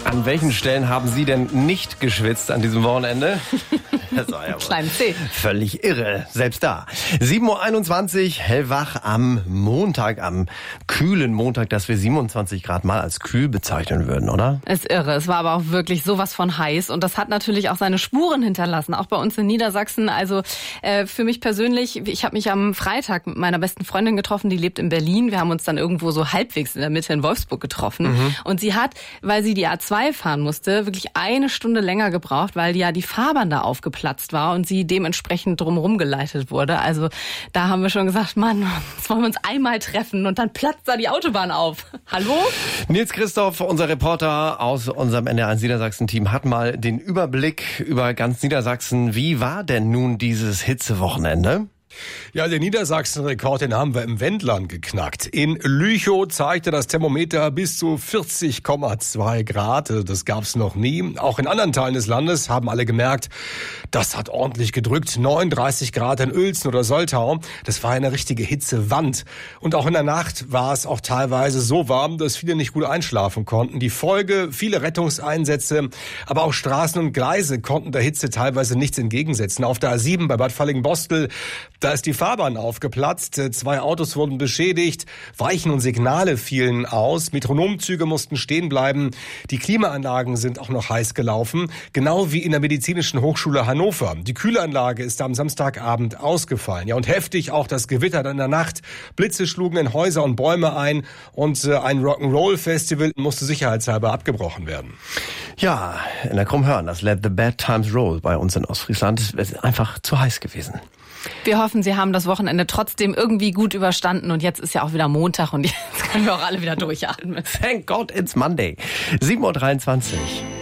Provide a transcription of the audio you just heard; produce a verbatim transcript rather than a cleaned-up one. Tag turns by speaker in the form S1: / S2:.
S1: An welchen Stellen haben Sie denn nicht geschwitzt an diesem Wochenende? Das war ja
S2: Kleinen C.
S1: völlig irre, selbst da. sieben Uhr einundzwanzig, hellwach am Montag, am kühlen Montag, dass wir siebenundzwanzig Grad mal als kühl bezeichnen würden, oder?
S2: Ist irre. Es war aber auch wirklich sowas von heiß und das hat natürlich auch seine Spuren hinterlassen, auch bei uns in Niedersachsen. Also äh, für mich persönlich, ich habe mich am Freitag mit meiner besten Freundin getroffen, die lebt in Berlin. Wir haben uns dann irgendwo so halbwegs in der Mitte in Wolfsburg getroffen. Mhm. Und sie hat, weil sie die A zwei fahren musste, wirklich eine Stunde länger gebraucht, weil ja die Fahrbahn da aufgeplatzt war und sie dementsprechend drumherum geleitet wurde. Also da haben wir schon gesagt, Mann, jetzt wollen wir uns einmal treffen und dann platzt da die Autobahn auf. Hallo?
S1: Nils Christoph, unser Reporter aus unserem N D R eins Niedersachsen-Team, hat mal den Überblick über ganz Niedersachsen. Wie war denn nun dieses Hitzewochenende?
S3: Ja, den Niedersachsen-Rekord, den haben wir im Wendland geknackt. In Lüchow zeigte das Thermometer bis zu vierzig Komma zwei Grad. Das gab's noch nie. Auch in anderen Teilen des Landes haben alle gemerkt, das hat ordentlich gedrückt. neununddreißig Grad in Uelzen oder Soltau. Das war eine richtige Hitzewand. Und auch in der Nacht war es auch teilweise so warm, dass viele nicht gut einschlafen konnten. Die Folge, viele Rettungseinsätze, aber auch Straßen und Gleise konnten der Hitze teilweise nichts entgegensetzen. Auf der A sieben bei Bad Fallingbostel, da ist die Fahrbahn aufgeplatzt, zwei Autos wurden beschädigt, Weichen und Signale fielen aus, Metronomzüge mussten stehen bleiben, die Klimaanlagen sind auch noch heiß gelaufen, genau wie in der Medizinischen Hochschule Hannover. Die Kühlanlage ist am Samstagabend ausgefallen. Ja, und heftig auch das Gewitter dann in der Nacht. Blitze schlugen in Häuser und Bäume ein und ein Rock'n'Roll-Festival musste sicherheitshalber abgebrochen werden.
S1: Ja, in der Krummhörn, das Let the Bad Times Roll bei uns in Ostfriesland. Es ist einfach zu heiß gewesen.
S2: Wir hoffen, Sie haben das Wochenende trotzdem irgendwie gut überstanden und jetzt ist ja auch wieder Montag und jetzt können wir auch alle wieder durchatmen.
S1: Thank God it's Monday. sieben Uhr dreiundzwanzig.